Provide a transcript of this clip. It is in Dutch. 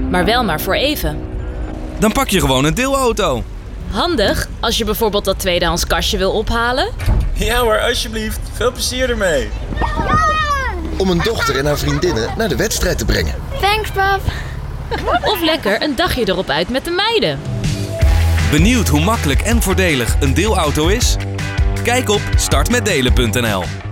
maar wel maar voor even. Dan pak je gewoon een deelauto. Handig als je bijvoorbeeld dat tweedehands kastje wil ophalen. Ja hoor, alsjeblieft. Veel plezier ermee. Om een dochter en haar vriendinnen naar de wedstrijd te brengen. Thanks, pap. Of lekker een dagje erop uit met de meiden. Benieuwd hoe makkelijk en voordelig een deelauto is? Kijk op startmetdelen.nl.